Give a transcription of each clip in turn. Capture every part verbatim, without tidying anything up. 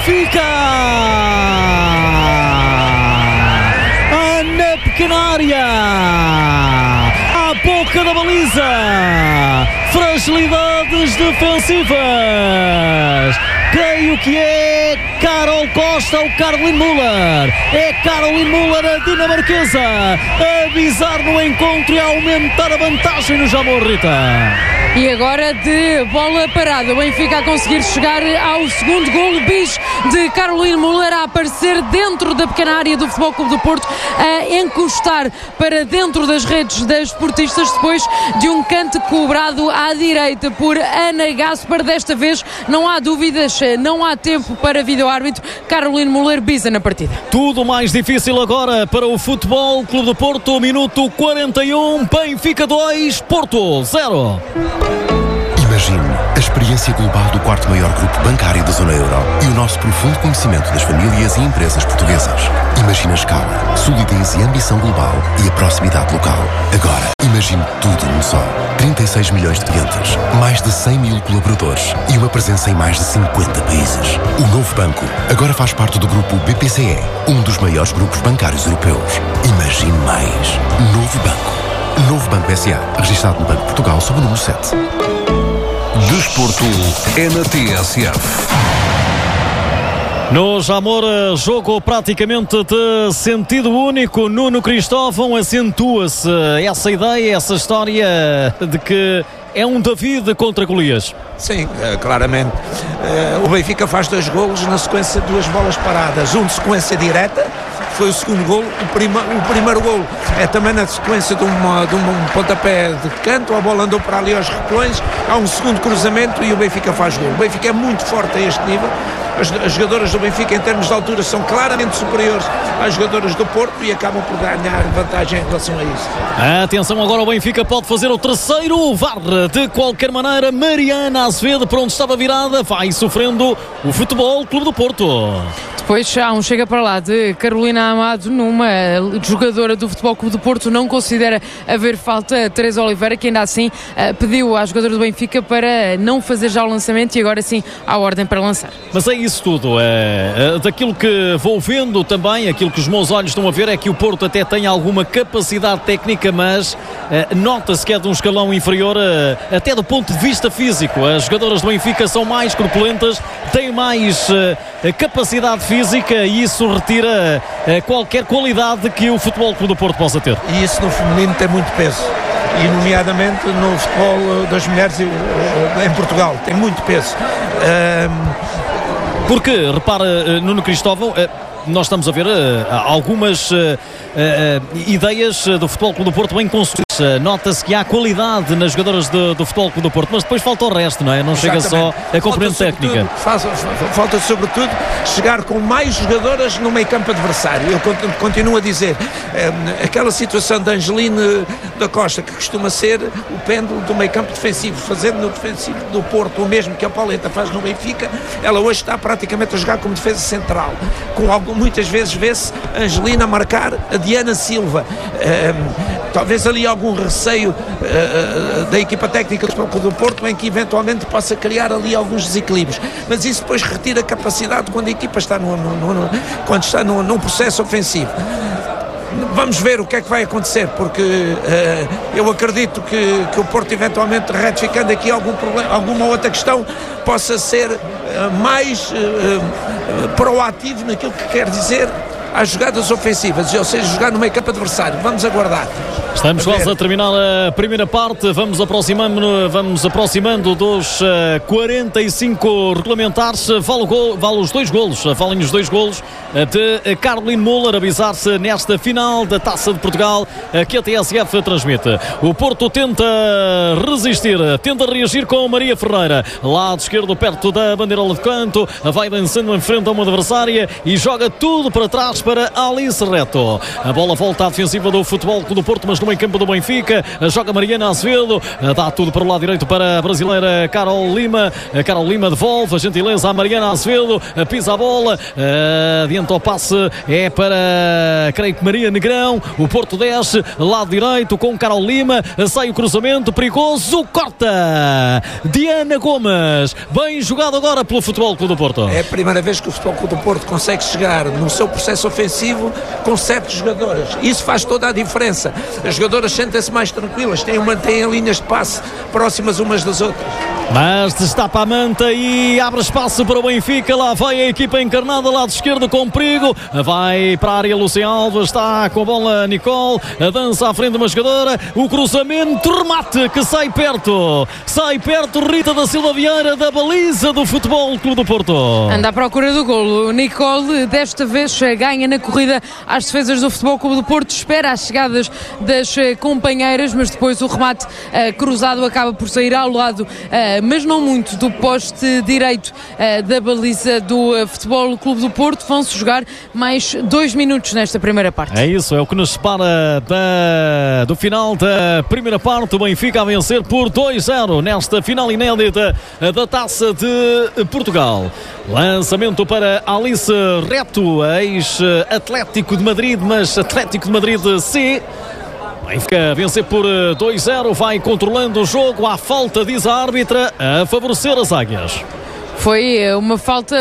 Benfica! Ah, na pequena área! À boca da baliza! Fragilidades defensivas! Creio que é Carol Costa ou Caroline Müller. É Caroline Müller, a dinamarquesa, a avisar no encontro e a aumentar a vantagem no Jamor, Rita. E agora de bola parada, o Benfica a conseguir chegar ao segundo golo. Bis de Caroline Müller a aparecer dentro da pequena área do Futebol Clube do Porto, a encostar para dentro das redes das portistas, depois de um canto cobrado à direita por Ana Gaspar. Desta vez não há dúvidas, não há tempo para vídeo-árbitro. Caroline Müller bisa na partida. Tudo mais difícil agora para o Futebol Clube do Porto. Minuto quarenta e um, Benfica dois, Porto zero. Imagine a experiência global do quarto maior grupo bancário da zona euro e o nosso profundo conhecimento das famílias e empresas portuguesas. Imagine a escala, solidez e ambição global e a proximidade local. Agora, imagine tudo num só. trinta e seis milhões de clientes, mais de cem mil colaboradores e uma presença em mais de cinquenta países. O novo banco agora faz parte do grupo B P C E, um dos maiores grupos bancários europeus. Imagine mais. Novo banco. Novo Banco S A, registado no Banco de Portugal sob o número sete. Desporto é na T S F. No Jamor, jogo praticamente de sentido único. Nuno Cristóvão, acentua-se essa ideia, essa história de que é um David contra Golias. Sim, claramente. O Benfica faz dois golos na sequência de duas bolas paradas. Um de sequência direta, foi o segundo golo. O, prima, o primeiro golo é também na sequência de, uma, de um pontapé de canto. A bola andou para ali aos repelões. Há um segundo cruzamento e o Benfica faz golo. O Benfica é muito forte a este nível. As, as jogadoras do Benfica, em termos de altura, são claramente superiores às jogadoras do Porto e acabam por ganhar vantagem em relação a isso. Atenção, agora o Benfica pode fazer o terceiro V A R. De qualquer maneira, Mariana Azevedo, por onde estava virada, vai sofrendo o Futebol Clube do Porto. Depois há um chega para lá de Carolina Amado numa jogadora do Futebol Clube do Porto. Não considera haver falta. Teresa Oliveira, que ainda assim pediu à jogadora do Benfica para não fazer já o lançamento e agora sim há ordem para lançar. Mas é isso tudo. É, é, daquilo que vou vendo também, aquilo que os meus olhos estão a ver é que o Porto até tem alguma capacidade técnica, mas é, nota-se que é de um escalão inferior é, até do ponto de vista físico. As jogadoras do Benfica são mais corpulentas, têm mais é, capacidade física e isso retira é, qualquer qualidade que o Futebol Clube do Porto possa ter. E isso no feminino tem muito peso. E nomeadamente no futebol das mulheres em Portugal. Tem muito peso. Um... Porque, repara, Nuno Cristóvão, nós estamos a ver algumas ideias do Futebol Clube do Porto bem construídas. Nota-se que há qualidade nas jogadoras do, do Futebol Clube do Porto, mas depois falta o resto, não é? Não Exatamente. Chega só a componente técnica. Falta, falta sobretudo chegar com mais jogadoras no meio campo adversário. Eu continuo a dizer, aquela situação de Angeline da Costa, que costuma ser o pêndulo do meio campo defensivo, fazendo no defensivo do Porto o mesmo que a Pauleta faz no Benfica, ela hoje está praticamente a jogar como defesa central. Com algo, muitas vezes vê-se Angelina a marcar a Diana Silva. Um, talvez ali algum receio uh, da equipa técnica do Porto em que eventualmente possa criar ali alguns desequilíbrios, mas isso depois retira capacidade quando a equipa está no, no, no, quando está no, num processo ofensivo. Vamos ver o que é que vai acontecer, porque uh, eu acredito que, que o Porto, eventualmente retificando aqui algum problema, alguma outra questão, possa ser uh, mais uh, uh, proativo naquilo que quer dizer às jogadas ofensivas, ou seja, jogar no meio campo adversário. Vamos aguardar. Estamos quase a terminar a primeira parte, vamos aproximando, vamos aproximando dos uh, quarenta e cinco regulamentares. Vale, gol, vale os dois golos, valem os dois golos uh, de Caroline Müller, avisar-se nesta final da Taça de Portugal uh, que a T S F transmite. O Porto tenta resistir, tenta reagir com Maria Ferreira, lado esquerdo perto da bandeira de canto, vai dançando em frente a uma adversária e joga tudo para trás para Alice Reto. A bola volta à defensiva do Futebol Clube do Porto, mas no meio campo do Benfica, joga Mariana Azevedo, dá tudo para o lado direito para a brasileira Carol Lima, a Carol Lima devolve a gentileza a Mariana Azevedo, pisa a bola, adianta o passe, é para, creio que Maria Negrão, o Porto desce, lado direito com Carol Lima, sai o cruzamento, perigoso, corta, Diana Gomes, bem jogado agora pelo Futebol Clube do Porto. É a primeira vez que o Futebol Clube do Porto consegue chegar no seu processo ofensivo com sete jogadoras, isso faz toda a diferença, as jogadoras sentem-se mais tranquilas, têm, uma, têm linhas de passe próximas umas das outras. Mas destapa a manta e abre espaço para o Benfica. Lá vai a equipa encarnada, lado esquerdo com perigo. Vai para a área Lúcia Alves, está com a bola Nicole, dança à frente de uma jogadora. O cruzamento, remate que sai perto. Sai perto Rita da Silva Vieira da baliza do Futebol Clube do Porto. Anda à procura do golo. Nicole desta vez ganha na corrida às defesas do Futebol Clube do Porto. Espera as chegadas das companheiras, mas depois o remate uh, cruzado acaba por sair ao lado uh, mas não muito, do poste direito uh, da baliza do uh, Futebol Clube do Porto. Vão-se jogar mais dois minutos nesta primeira parte. É isso, é o que nos separa da, do final da primeira parte. O Benfica a vencer por dois a zero nesta final inédita da Taça de Portugal. Lançamento para Alice Reto, ex-Atlético de Madrid, mas Atlético de Madrid C. Benfica vencer por dois a zero, vai controlando o jogo, à falta, diz a árbitra, a favorecer as águias. Foi uma falta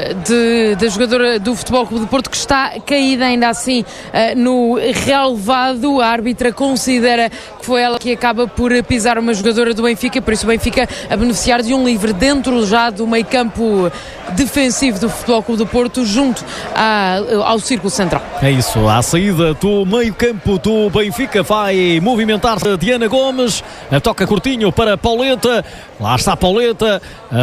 de, da jogadora do Futebol Clube do Porto, que está caída ainda assim no relevado. A árbitra considera que foi ela que acaba por pisar uma jogadora do Benfica, por isso o Benfica a beneficiar de um livre dentro já do meio campo defensivo do Futebol Clube do Porto, junto a, ao círculo central. É isso, à saída do meio campo do Benfica vai movimentar-se Diana Gomes, toca curtinho para Pauleta, lá está Pauleta,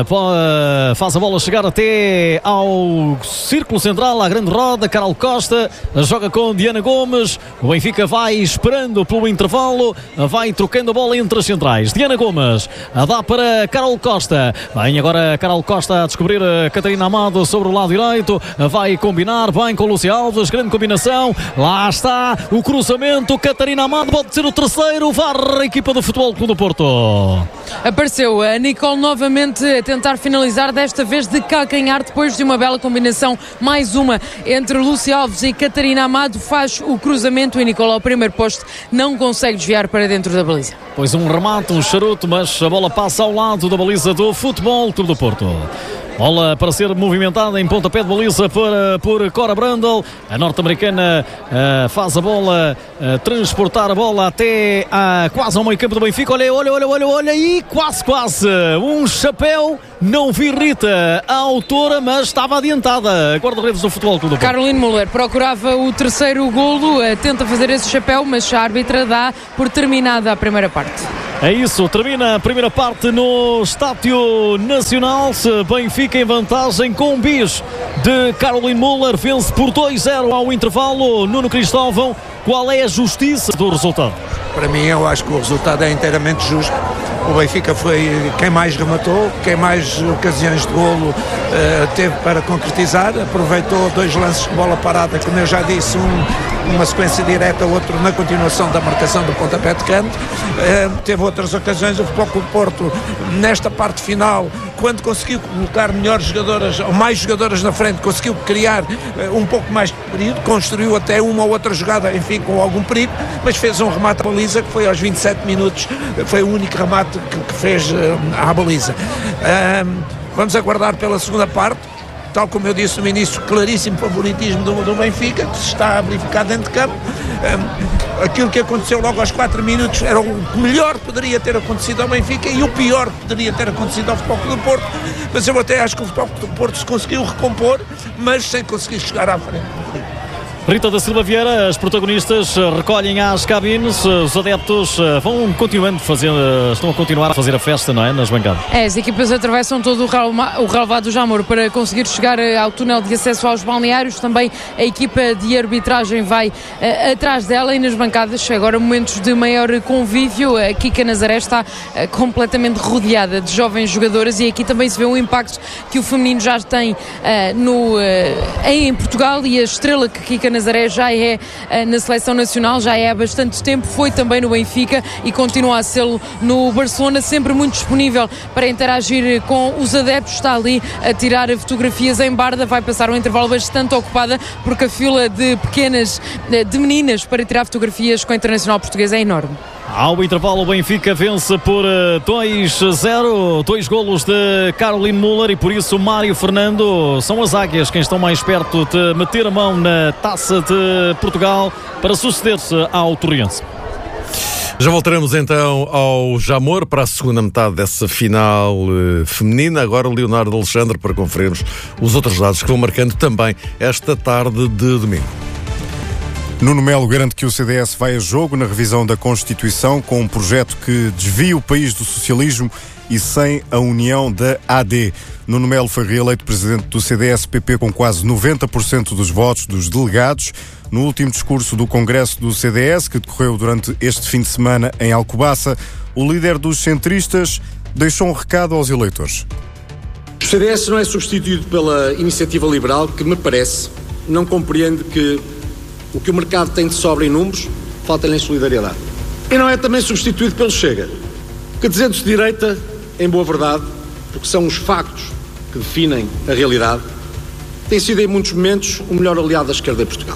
faz a bola chegar até ao círculo central, à grande roda. Carol Costa joga com Diana Gomes, o Benfica vai esperando pelo intervalo, vai trocando a bola entre as centrais. Diana Gomes dá para Carol Costa, vem agora Carol Costa a descobrir a Catarina Amado sobre o lado direito, vai combinar bem com Lúcia Alves, grande combinação, lá está o cruzamento, Catarina Amado pode ser o terceiro, varre a equipa do Futebol Clube do Porto. Apareceu a Nicole novamente a tentar finalizar, desta vez de calcanhar, depois de uma bela combinação, mais uma entre Lúcia Alves e Catarina Amado, faz o cruzamento e Nicole ao primeiro poste não consegue desviar para dentro da baliza. Pois um remate, um charuto, mas a bola passa ao lado da baliza do Futebol Clube do Porto. Bola para ser movimentada em pontapé de baliza por, por Cora Brandel. A norte-americana uh, faz a bola, uh, transportar a bola até uh, quase ao meio campo do Benfica. Olha, olha, olha, olha, olha, e quase, quase. Um chapéu, não vi Rita, a autora, mas estava adiantada. Guarda-redes do Futebol Clube do Porto. Caroline Müller procurava o terceiro golo, uh, tenta fazer esse chapéu, mas a árbitra dá por terminada a primeira parte. É isso, termina a primeira parte no Estádio Nacional. Benfica em vantagem com um bis de Caroline Müller, vence por dois a zero ao intervalo. Nuno Cristóvão, qual é a justiça do resultado? Para mim, eu acho que o resultado é inteiramente justo. O Benfica foi quem mais rematou, quem mais ocasiões de golo uh, teve para concretizar, aproveitou dois lances de bola parada, como eu já disse, um, uma sequência direta, outro na continuação da marcação do pontapé de canto. Uh, teve outras ocasiões, o Futebol Clube do Porto, nesta parte final, quando conseguiu colocar melhores jogadoras, ou mais jogadoras na frente, conseguiu criar uh, um pouco mais de período, construiu até uma ou outra jogada, enfim, com algum perigo, mas fez um remate à baliza, que foi aos vinte e sete minutos, foi o único remate que, que fez uh, à baliza. Uh, vamos aguardar pela segunda parte. Tal como eu disse no início, claríssimo favoritismo do, do Benfica, que se está a verificar dentro de campo. Um, aquilo que aconteceu logo aos quatro minutos era o melhor que poderia ter acontecido ao Benfica e o pior que poderia ter acontecido ao Futebol Clube do Porto. Mas eu até acho que o Futebol Clube do Porto se conseguiu recompor, mas sem conseguir chegar à frente. Rita da Silva Vieira, as protagonistas recolhem às cabines, os adeptos vão continuando a fazer, estão a continuar a fazer a festa, não é? Nas bancadas. É, as equipas atravessam todo o, relva, o relvado do Jamor para conseguir chegar ao túnel de acesso aos balneários. Também a equipa de arbitragem vai uh, atrás dela, e nas bancadas agora momentos de maior convívio. A Kika Nazaré está uh, completamente rodeada de jovens jogadoras, e aqui também se vê o impacto que o feminino já tem uh, no, uh, em Portugal, e a estrela que Kika Canazaré já é uh, na seleção nacional, já é há bastante tempo, foi também no Benfica e continua a ser no Barcelona, sempre muito disponível para interagir com os adeptos, está ali a tirar fotografias em Barda, vai passar um intervalo bastante ocupada porque a fila de pequenas, de meninas para tirar fotografias com a Internacional Portuguesa é enorme. Ao intervalo, o Benfica vence por dois a zero, dois golos de Caroline Müller, e por isso Mário Fernando, são as águias quem estão mais perto de meter a mão na Taça de Portugal para suceder-se ao Torriense. Já voltaremos então ao Jamor para a segunda metade dessa final uh, feminina. Agora o Leonardo Alexandre para conferirmos os outros dados que vão marcando também esta tarde de domingo. Nuno Melo garante que o C D S vai a jogo na revisão da Constituição com um projeto que desvia o país do socialismo e sem a união da A D. Nuno Melo foi reeleito presidente do C D S P P com quase noventa por cento dos votos dos delegados. No último discurso do Congresso do C D S, que decorreu durante este fim de semana em Alcobaça, o líder dos centristas deixou um recado aos eleitores. O C D S não é substituído pela iniciativa liberal, que me parece não compreende que o que o mercado tem de sobra em números, falta-lhe em solidariedade. E não é também substituído pelo Chega, que dizendo-se direita, em boa verdade, porque são os factos que definem a realidade, tem sido em muitos momentos o melhor aliado da esquerda em Portugal.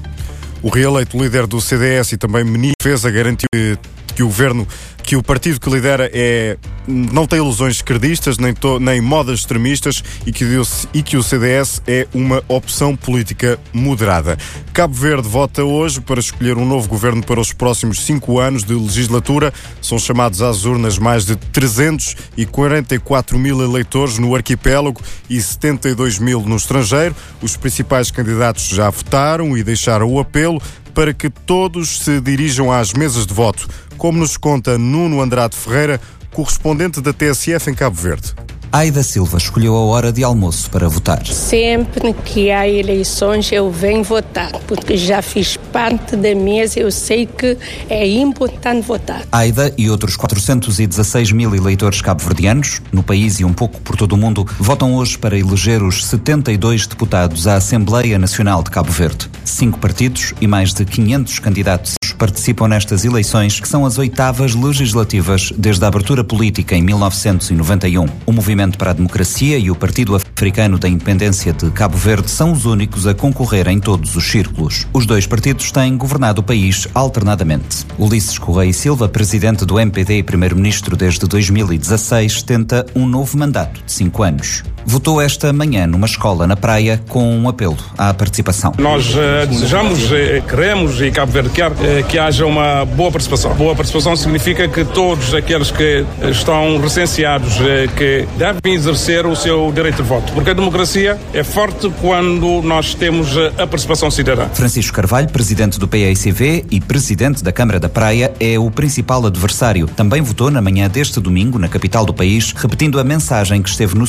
O reeleito líder do C D S e também ministro da Defesa garantiu que, que o governo, que o partido que lidera é, não tem ilusões esquerdistas, nem, to, nem modas extremistas e que, e que o C D S é uma opção política moderada. Cabo Verde vota hoje para escolher um novo governo para os próximos cinco anos de legislatura. São chamados às urnas mais de trezentos e quarenta e quatro mil eleitores no arquipélago e setenta e dois mil no estrangeiro. Os principais candidatos já votaram e deixaram o apelo para que todos se dirijam às mesas de voto, como nos conta Nuno Andrade Ferreira, correspondente da T S F em Cabo Verde. Aida Silva escolheu a hora de almoço para votar. Sempre que há eleições eu venho votar, porque já fiz parte da mesa, eu sei que é importante votar. Aida e outros quatrocentos e dezasseis mil eleitores cabo-verdianos, no país e um pouco por todo o mundo, votam hoje para eleger os setenta e dois deputados à Assembleia Nacional de Cabo Verde. Cinco partidos e mais de quinhentos candidatos participam nestas eleições, que são as oitavas legislativas desde a abertura política em mil novecentos e noventa e um. O Movimento para a Democracia e o Partido Africano da Independência de Cabo Verde são os únicos a concorrer em todos os círculos. Os dois partidos têm governado o país alternadamente. Ulisses Correia e Silva, presidente do M P D e primeiro-ministro desde dois mil e dezasseis, tenta um novo mandato de cinco anos. Votou esta manhã numa escola na Praia com um apelo à participação. Nós uh, desejamos, uh, queremos e Cabo Verde quer uh, que haja uma boa participação. Boa participação significa que todos aqueles que estão recenseados, uh, que devem exercer o seu direito de voto. Porque a democracia é forte quando nós temos uh, a participação cidadã. Francisco Carvalho, presidente do P A I C V e presidente da Câmara da Praia, é o principal adversário. Também votou na manhã deste domingo, na capital do país, repetindo a mensagem que esteve no